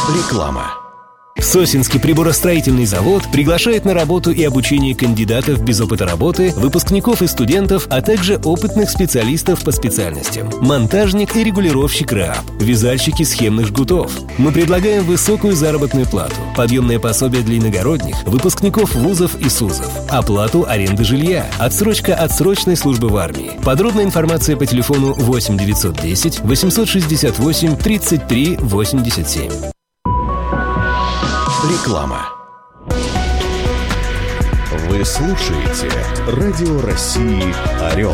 Реклама. Сосинский приборостроительный завод приглашает на работу и обучение кандидатов без опыта работы, выпускников и студентов, а также опытных специалистов по специальностям. Монтажник и регулировщик РАП, вязальщики схемных жгутов. Мы предлагаем высокую заработную плату, подъемное пособие для иногородних, выпускников вузов и СУЗов, оплату аренды жилья, отсрочка от срочной службы в армии. Подробная информация по телефону 8 910 868 33 87. Реклама. Вы слушаете Радио России «Орел».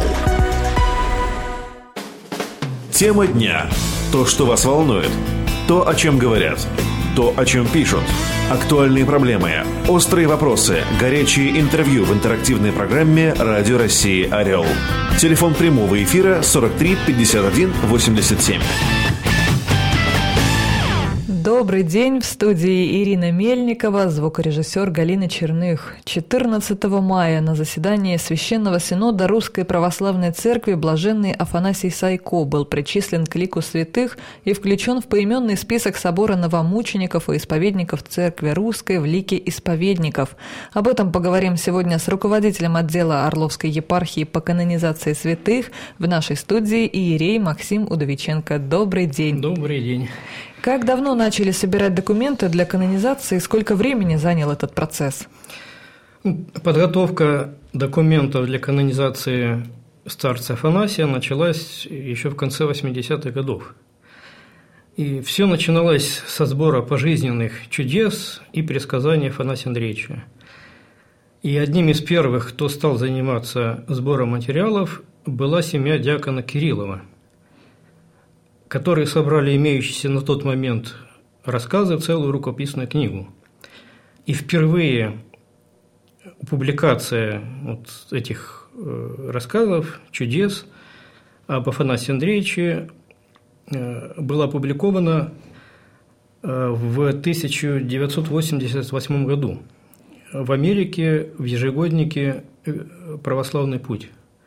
Тема дня. То, что вас волнует. То, о чем говорят. То, о чем пишут. Актуальные проблемы. Острые вопросы. Горячие интервью в интерактивной программе Радио России «Орел». Телефон прямого эфира 43 51 87. Добрый день, в студии Ирина Мельникова, звукорежиссер Галина Черных. 14 мая на заседании Священного Синода Русской Православной Церкви блаженный Афанасий Сайко был причислен к лику святых и включен в поименный список собора новомучеников и исповедников Церкви Русской в лике исповедников. Об этом поговорим сегодня с руководителем отдела Орловской епархии по канонизации святых в нашей студии иерей Максим Удовиченко. Добрый день. Добрый день. Как давно начали собирать документы для канонизации и сколько времени занял этот процесс? Подготовка документов для канонизации старца Афанасия началась еще в конце 80-х годов. И все начиналось со сбора пожизненных чудес и предсказаний Афанасия Андреевича. И одним из первых, кто стал заниматься сбором материалов, была семья диакона Кириллова, которые собрали имеющиеся на тот момент рассказы в целую рукописную книгу. И впервые публикация вот этих рассказов, чудес об Афанасии Андреевиче была опубликована в 1988 году в Америке в ежегоднике «Православный путь».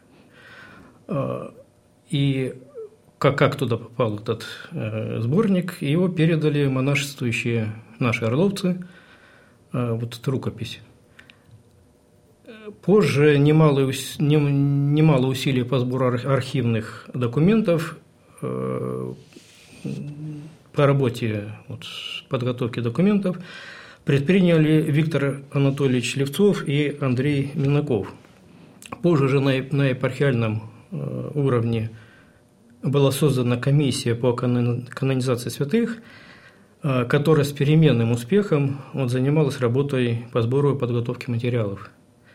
И как туда попал этот сборник, его передали монашествующие наши орловцы, вот эту рукопись. Позже немало усилий по сбору архивных документов, по работе подготовки документов предприняли Виктор Анатольевич Левцов и Андрей Минаков. Позже же на епархиальном уровне была создана комиссия по канонизации святых, которая с переменным успехом занималась работой по сбору и подготовке материалов.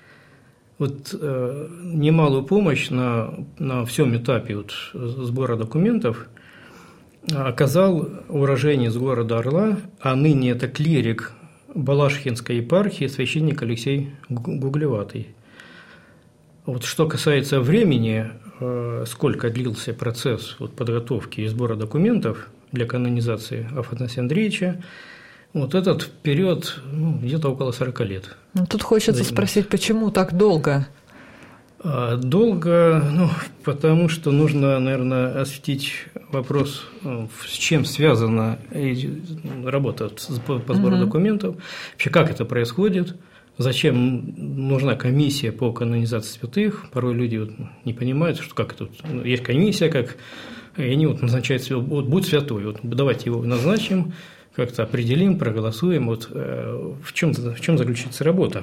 Немалую помощь на всем этапе сбора документов оказал уроженец города Орла, а ныне это клирик Балашихинской епархии, священник Алексей Гуглеватый. Что касается времени, сколько длился процесс подготовки и сбора документов для канонизации Афанасия Андреевича, этот период где-то около 40 лет. Тут хочется спросить, почему так долго? Долго, потому что нужно, наверное, осветить вопрос, с чем связана работа по сбору документов, вообще как это происходит. Зачем нужна комиссия по канонизации святых? Порой люди не понимают, что как это. Есть комиссия, и они назначают, будь святой, давайте его назначим, как-то определим, проголосуем. В чем заключается работа?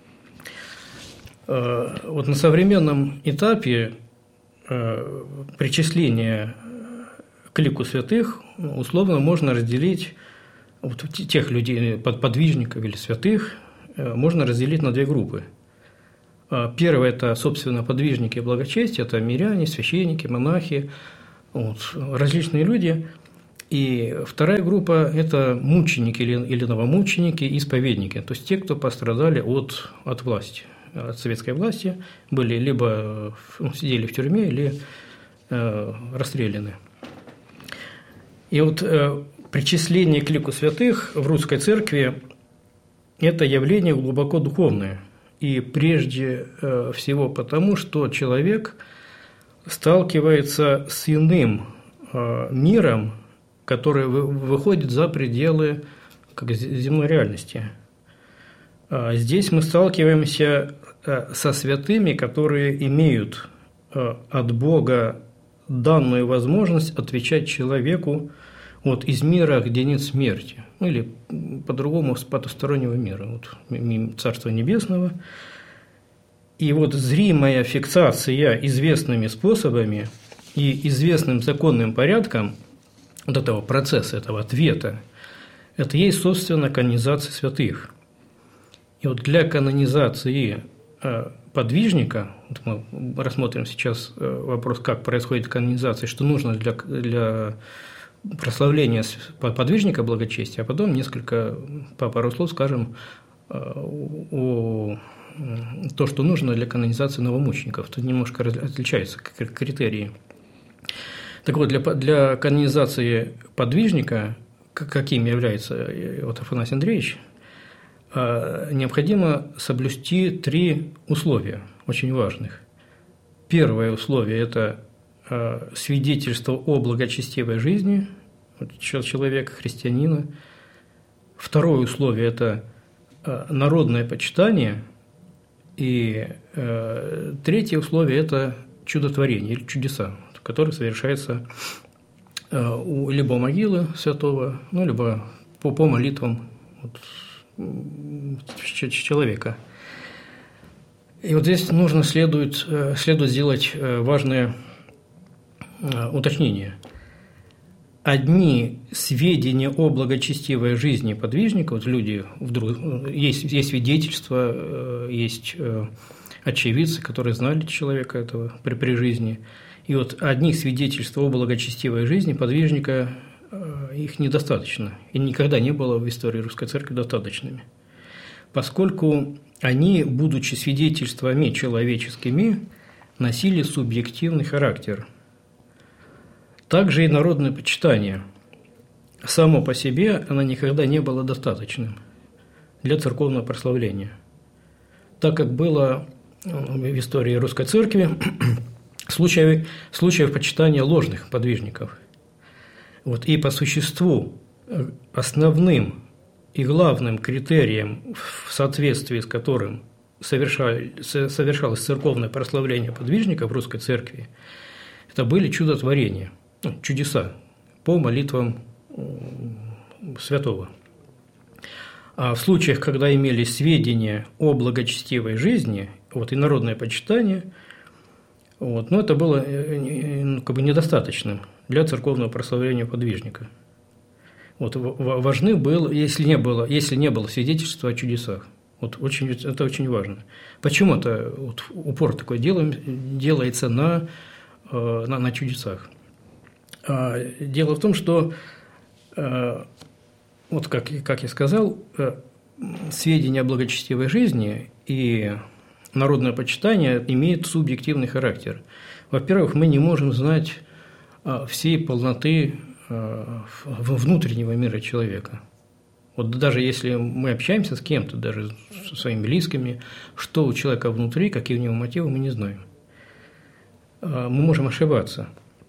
На современном этапе причисления к лику святых условно можно разделить тех людей, подвижников или святых, можно разделить на две группы. Первое – это, собственно, подвижники благочестия, это миряне, священники, монахи, различные люди. И вторая группа – это мученики или новомученики, исповедники, то есть те, кто пострадали от власти, от советской власти, были либо сидели в тюрьме, или расстреляны. И причисление к лику святых в русской церкви – это явление глубоко духовное, и прежде всего потому, что человек сталкивается с иным миром, который выходит за пределы земной реальности. Здесь мы сталкиваемся со святыми, которые имеют от Бога данную возможность отвечать человеку из мира, где нет смерти, или по-другому с потустороннего мира, Царства Небесного. И зримая фиксация известными способами и известным законным порядком этого процесса, этого ответа, это есть, собственно, канонизация святых. И для канонизации подвижника, мы рассмотрим сейчас вопрос, как происходит канонизация, что нужно для прославления подвижника благочестия, а потом по пару слов скажем о том, что нужно для канонизации новомучеников. Тут немножко отличаются критерии. Так вот, для канонизации подвижника, каким является Афанасий Андреевич, необходимо соблюсти 3 условия, очень важных. Первое условие – это свидетельство о благочестивой жизни человека, христианина. Второе условие – это народное почитание. И третье условие – это чудотворение или чудеса, которые совершаются либо у могилы святого, либо по молитвам человека. И здесь следует сделать важное уточнение. Одни сведения о благочестивой жизни подвижника, люди есть свидетельства, есть очевидцы, которые знали человека этого при жизни. И одних свидетельств о благочестивой жизни подвижника их недостаточно, и никогда не было в истории Русской Церкви достаточными, поскольку они, будучи свидетельствами человеческими, носили субъективный характер. Также и народное почитание. Само по себе оно никогда не было достаточным для церковного прославления, так как было в истории Русской Церкви случаев почитания ложных подвижников. И по существу основным и главным критерием, в соответствии с которым совершалось церковное прославление подвижников в Русской Церкви, это были чудотворения, чудеса по молитвам святого. А в случаях, когда имелись сведения о благочестивой жизни, и народное почитание, это было недостаточным для церковного прославления подвижника. Важны было, если не было свидетельства о чудесах. Это очень важно. Почему упор такой делается на чудесах? Дело в том, что, как я сказал, сведения о благочестивой жизни и народное почитание имеют субъективный характер. Во-первых, мы не можем знать всей полноты внутреннего мира человека. Даже если мы общаемся с кем-то, даже со своими близкими, что у человека внутри, какие у него мотивы, мы не знаем. Мы можем ошибаться.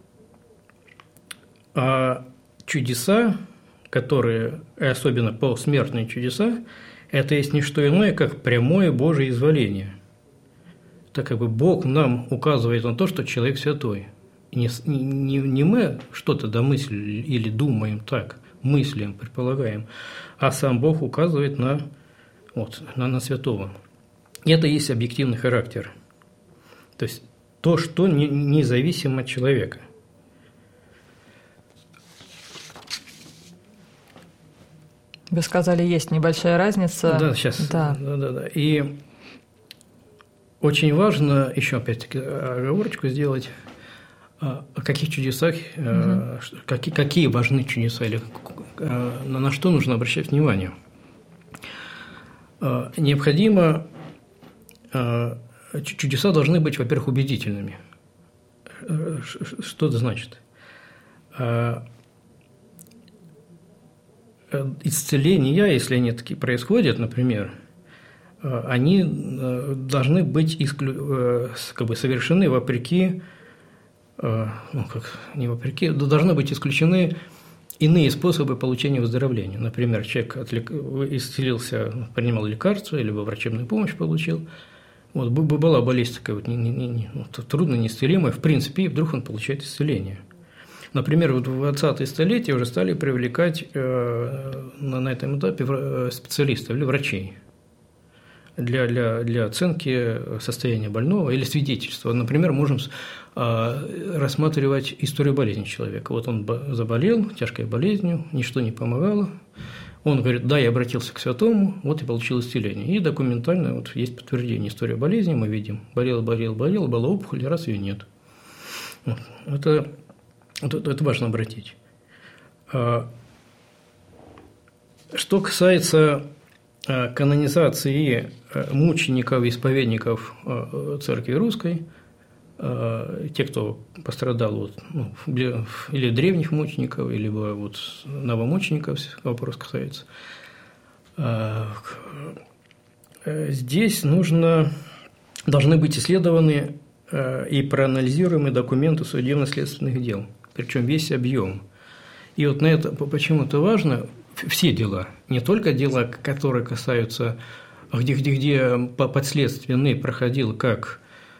А чудеса, которые, особенно посмертные чудеса, это есть не что иное, как прямое Божие изволение. Так Бог нам указывает на то, что человек святой. Не мы что-то домыслили или думаем так, мыслим, предполагаем, а сам Бог указывает на святого. Это и есть объективный характер. То есть то, что независимо от человека. Вы сказали, есть небольшая разница. Да, сейчас. Да. И очень важно еще опять-таки оговорочку сделать. О каких чудесах, какие важны чудеса, или на что нужно обращать внимание. Необходимо, чудеса должны быть, во-первых, убедительными. Что это значит? Исцеления, если они такие происходят, например, они должны быть совершены вопреки, должны быть исключены иные способы получения выздоровления. Например, человек исцелился, принимал лекарства, либо врачебную помощь получил. Вот была болезнь такая трудно неисцелимая, в принципе, и вдруг он получает исцеление. Например, вот в 20-е столетия уже стали привлекать на этом этапе специалистов или врачей для оценки состояния больного или свидетельства. Например, можем рассматривать историю болезни человека. Вот он заболел тяжкой болезнью, ничто не помогало. Он говорит: да, я обратился к святому, вот и получил исцеление. И документально вот есть подтверждение истории болезни, мы видим. Болел, была опухоль, раз ее нет. Вот. Это важно обратить. Что касается канонизации мучеников и исповедников Церкви Русской, те, кто пострадал или древних мучеников, или вот новомучеников, вопрос касается, здесь должны быть исследованы и проанализируемы документы судебно-следственных дел, причем весь объем. И вот на это почему это важно, все дела, не только дела, которые касаются, где подследственный проходил как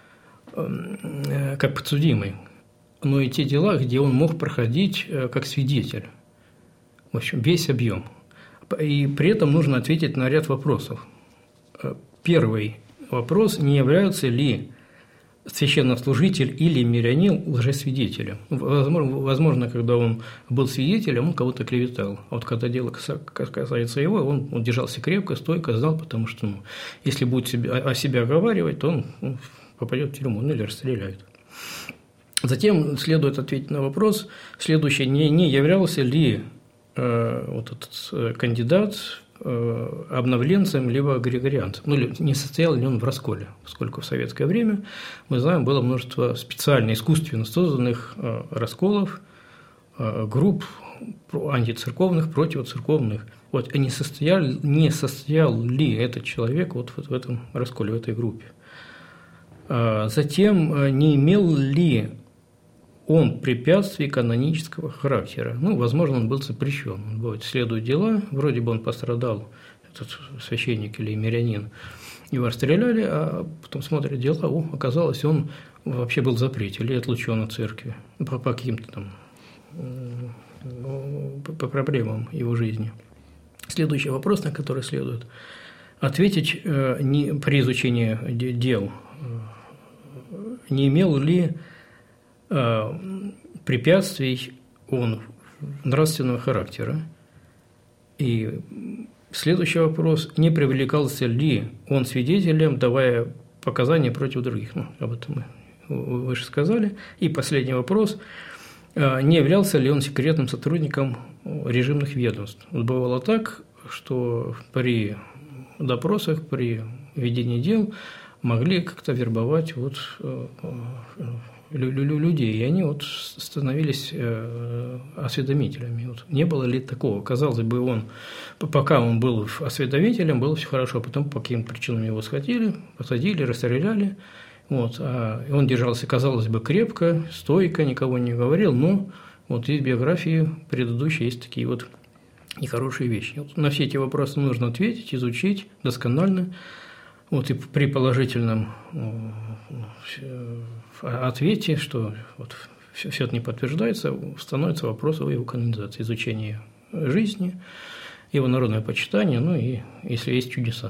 подсудимый, но и те дела, где он мог проходить как свидетель. В общем, весь объем. И при этом нужно ответить на ряд вопросов. Первый вопрос: не являются ли священнослужитель или мирянин лжесвидетелем? Возможно, когда он был свидетелем, он кого-то клеветал. А вот когда дело касается его, он держался крепко, стойко, знал, потому что если будет о себя оговаривать, то он попадет в тюрьму, или расстреляют. Затем следует ответить на вопрос следующий: не являлся ли вот этот кандидат обновленцем либо григорианцем, не состоял ли он в расколе, поскольку в советское время, мы знаем, было множество специально, искусственно созданных расколов, групп антицерковных, противоцерковных. Вот, не состоял ли этот человек вот в этом расколе, в этой группе. Затем, не имел ли он препятствий канонического характера. Возможно, он был запрещен. Бывает, следуют дела, вроде бы он пострадал, этот священник или мирянин, его расстреляли, а потом смотрят дела, оказалось, он вообще был в запрете или отлучен от церкви по каким-то там по проблемам его жизни. Следующий вопрос, на который следует ответить при изучении дел: не имел ли препятствий он нравственного характера. И следующий вопрос: не привлекался ли он свидетелем, давая показания против других? Об этом мы выше сказали. И последний вопрос: не являлся ли он секретным сотрудником режимных ведомств? Бывало так, что при допросах, при ведении дел могли как-то вербовать людей, и они становились осведомителями. Не было ли такого? Казалось бы, пока он был осведомителем, было все хорошо, а потом по каким причинам его схватили, посадили, расстреляли. А он держался, казалось бы, крепко, стойко, никого не говорил, но из биографии предыдущей есть такие нехорошие вещи. На все эти вопросы нужно ответить, изучить досконально. И при положительном ответе, что все это не подтверждается, становится вопрос о его канонизации, изучении жизни, его народное почитание, и если есть чудеса.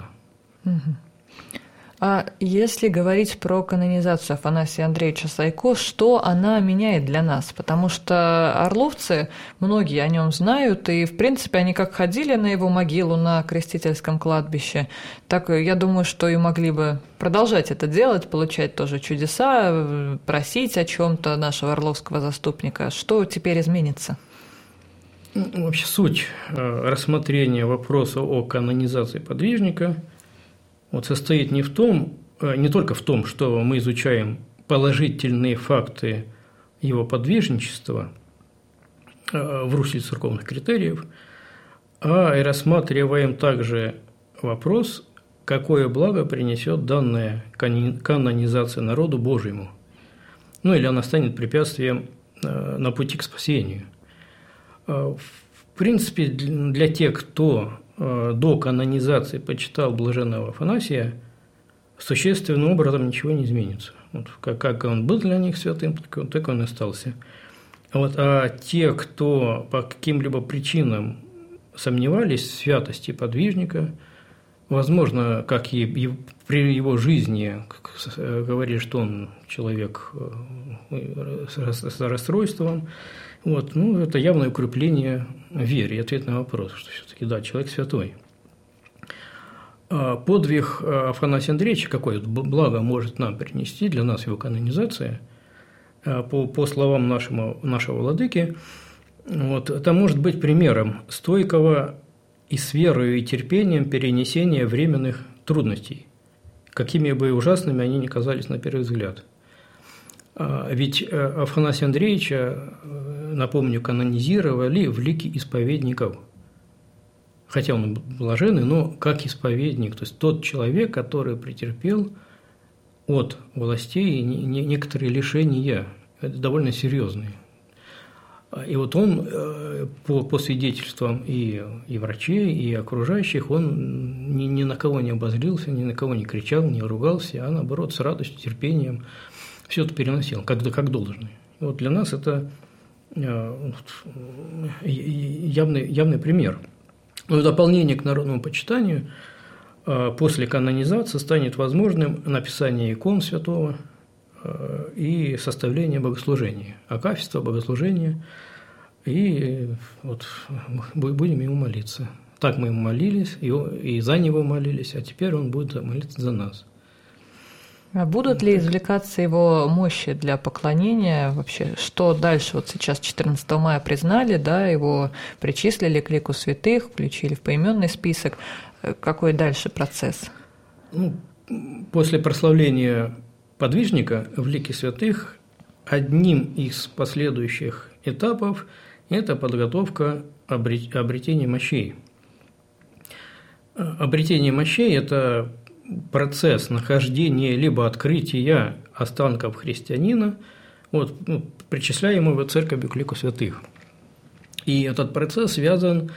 А если говорить про канонизацию Афанасия Андреевича Сайко, что она меняет для нас? Потому что орловцы, многие о нем знают, и, в принципе, они как ходили на его могилу на Крестительском кладбище, так, я думаю, что и могли бы продолжать это делать, получать тоже чудеса, просить о чем-то нашего орловского заступника. Что теперь изменится? Вообще суть рассмотрения вопроса о канонизации подвижника состоит не только в том, что мы изучаем положительные факты его подвижничества в русле церковных критериев, а и рассматриваем также вопрос, какое благо принесет данная канонизация народу Божьему, или она станет препятствием на пути к спасению. В принципе, для тех, кто до канонизации почитал блаженного Афанасия, существенным образом ничего не изменится. Вот как он был для них святым, так он и остался. А те, кто по каким-либо причинам сомневались в святости подвижника, возможно, как и при его жизни, говорили, что он человек с расстройством, это явное укрепление веры и ответ на вопрос, что все-таки да, человек святой. Подвиг Афанасия Андреевича, какое благо может нам принести для нас его канонизация, по словам нашего владыки, это может быть примером стойкого и с верой и терпением перенесения временных трудностей, какими бы ужасными они ни казались на первый взгляд. Ведь Афанасия Андреевича, напомню, канонизировали в лике исповедников. Хотя он блаженный, но как исповедник, то есть тот человек, который претерпел от властей некоторые лишения, это довольно серьезные. И он, по свидетельствам и врачей, и окружающих, он ни на кого не обозлился, ни на кого не кричал, не ругался, а наоборот, с радостью, терпением все это переносил, как должное. Для нас это явный пример. Но в дополнение к народному почитанию после канонизации станет возможным написание икон святого и составление богослужения, акафиста, богослужения, и будем ему молиться. Так мы ему молились, и за него молились, а теперь он будет молиться за нас. А будут ли извлекаться его мощи для поклонения? Вообще, что дальше? Сейчас 14 мая признали, да, его причислили к лику святых, включили в поименный список. Какой дальше процесс? После прославления подвижника в лике святых одним из последующих этапов это подготовка обретения мощей. Обретение мощей – это процесс нахождения либо открытия останков христианина, причисляемого церковью к лику святых. И этот процесс связан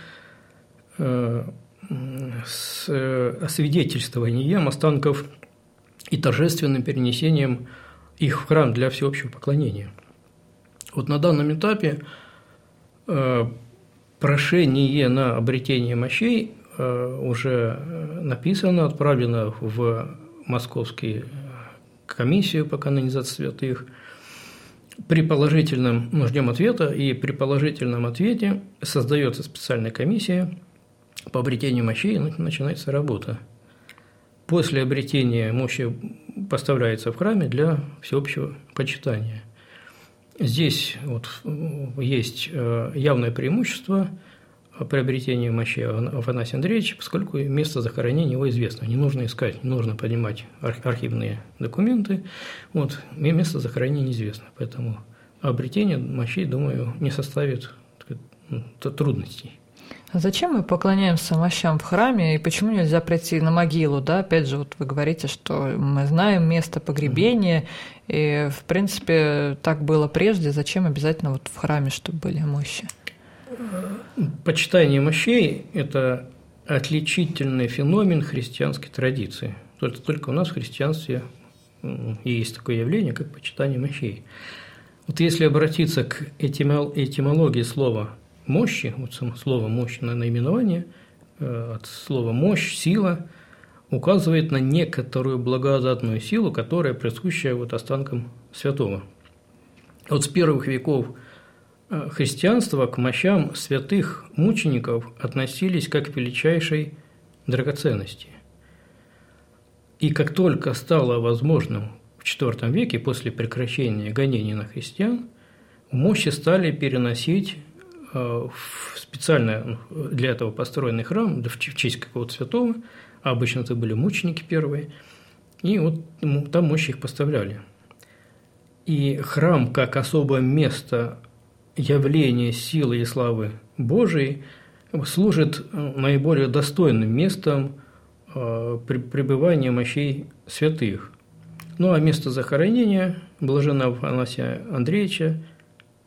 с освидетельствованием останков и торжественным перенесением их в храм для всеобщего поклонения. На данном этапе прошение на обретение мощей уже написано, отправлено в Московскую комиссию по канонизации святых. При положительном, ждем ответа, и при положительном ответе создается специальная комиссия по обретению мощей, и начинается работа. После обретения мощи поставляется в храме для всеобщего почитания. Здесь есть явное преимущество приобретения мощей Афанасия Андреевича, поскольку место захоронения его известно. Не нужно искать, не нужно поднимать архивные документы. Место захоронения неизвестно. Поэтому обретение мощей, думаю, не составит трудностей. А зачем мы поклоняемся мощам в храме, и почему нельзя прийти на могилу? Да? Опять же, вы говорите, что мы знаем место погребения, и, в принципе, так было прежде. Зачем обязательно в храме, чтобы были мощи? Почитание мощей – это отличительный феномен христианской традиции. Только у нас в христианстве есть такое явление, как почитание мощей. Если обратиться к этимологии слова «мощи», слово «мощь» на наименование, от слова «мощь», «сила», указывает на некоторую благодатную силу, которая присуща останкам святого. С первых веков христианства к мощам святых мучеников относились как к величайшей драгоценности. И как только стало возможным в IV веке, после прекращения гонений на христиан, мощи стали переносить в специально для этого построенный храм в честь какого-то святого, а обычно это были мученики первые, и там мощи их поставляли. И храм, как особое место явления силы и славы Божией, служит наиболее достойным местом пребывания мощей святых. А место захоронения блаженного Афанасия Андреевича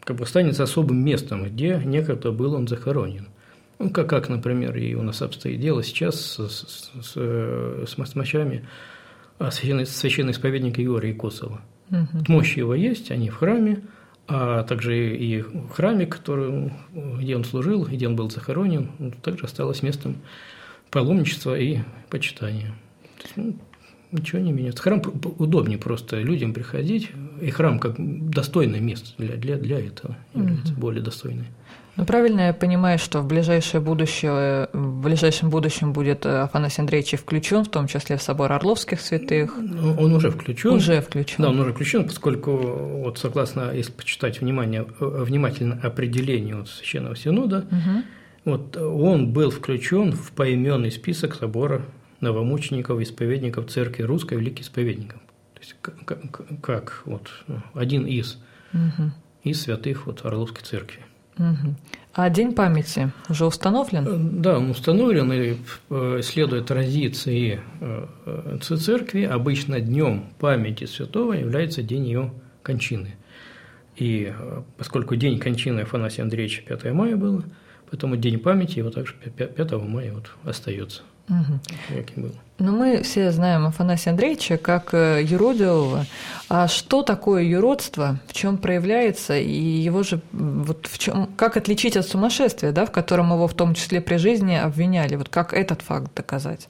как бы останется особым местом, где некогда был он захоронен. Ну, как, например, и у нас обстоит дело сейчас с мощами священноисповедника Георгия Косова. Мощи его есть, они в храме, а также и в храме, где он служил, где он был захоронен, также осталось местом паломничества и почитания. То есть, ничего не меняется. Храм удобнее просто людям приходить, и храм как достойное место для этого является более достойным. Ну, правильно я понимаю, что в ближайшем будущем будет Афанасий Андреевич включен, в том числе в собор Орловских святых? Он уже включен. Да, он уже включен, поскольку, вот, согласно, если почитать внимательно определение Священного Синода, вот, он был включен в поименный список собора новомучеников и исповедников Церкви Русской Великих Исповедников. То есть, как вот, один из святых вот, Орловской Церкви. А День памяти уже установлен? Да, он установлен, и следуя традиции церкви, обычно днем памяти святого является день его кончины. И поскольку день кончины Афанасия Андреевича 5 мая было, поэтому день памяти его также 5 мая вот остается. Каким был. Но мы все знаем Афанасия Андреевича как юродивого. А что такое юродство, в чем проявляется, и его же вот в чем, как отличить от сумасшествия, да, в котором его в том числе при жизни обвиняли? Вот как этот факт доказать?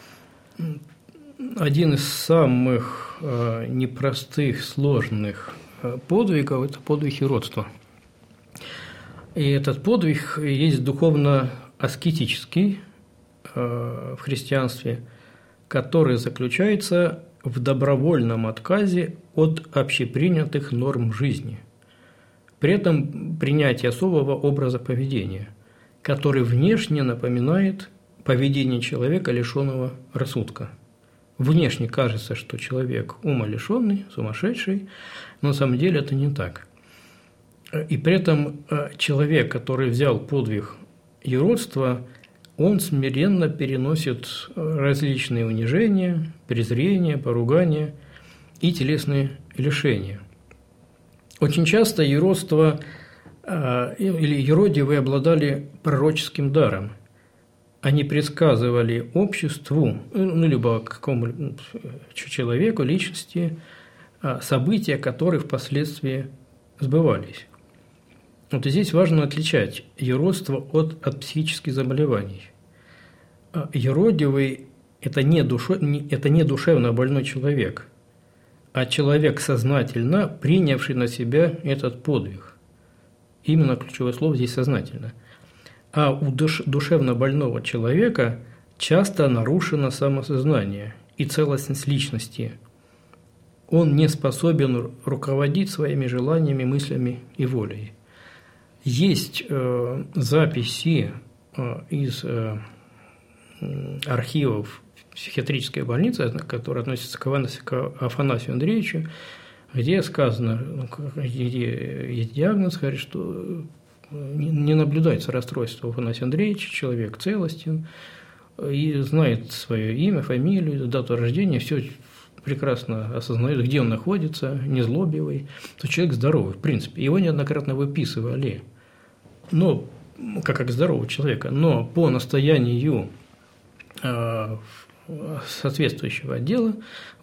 Один из самых непростых, сложных подвигов – это подвиг юродства. И этот подвиг есть духовно-аскетический в христианстве, который заключается в добровольном отказе от общепринятых норм жизни, при этом принятие особого образа поведения, который внешне напоминает поведение человека, лишенного рассудка. Внешне кажется, что человек умалишенный, сумасшедший, но на самом деле это не так. И при этом человек, который взял подвиг юродства, он смиренно переносит различные унижения, презрения, поругания и телесные лишения. Очень часто юродство или юродивые обладали пророческим даром. Они предсказывали обществу, ну, либо какому человеку, личности, события, которые впоследствии сбывались. Вот и здесь важно отличать юродство от психических заболеваний. Юродивый – это не душевно больной человек, а человек, сознательно принявший на себя этот подвиг. Именно ключевое слово здесь «сознательно». А у душевно больного человека часто нарушено самосознание и целостность личности. Он не способен руководить своими желаниями, мыслями и волей. Есть записи из архивов психиатрической больницы, которая относится к Афанасию Андреевичу, где сказано, где есть диагноз, говорит, что не наблюдается расстройство у Афанасия Андреевича, человек целостен и знает свое имя, фамилию, дату рождения, все прекрасно осознает, где он находится, незлобивый, то человек здоровый, в принципе. Его неоднократно выписывали, но, как здорового человека, но по настоянию соответствующего отдела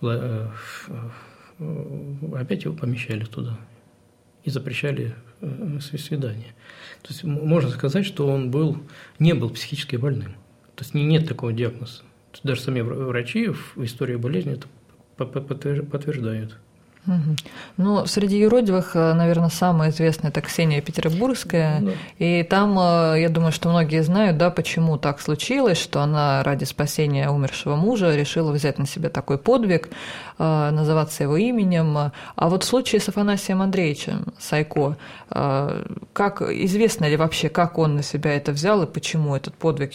опять его помещали туда и запрещали свидания. То есть можно сказать, что он не был психически больным. То есть нет такого диагноза. Даже сами врачи в истории болезни это подтверждают. Ну, среди юродивых, наверное, самая известная – это Ксения Петербургская. Да. И там, я думаю, что многие знают, да, почему так случилось, что она ради спасения умершего мужа решила взять на себя такой подвиг, называться его именем. А вот в случае с Афанасием Андреевичем Сайко, как известно ли вообще, как он на себя это взял и почему этот подвиг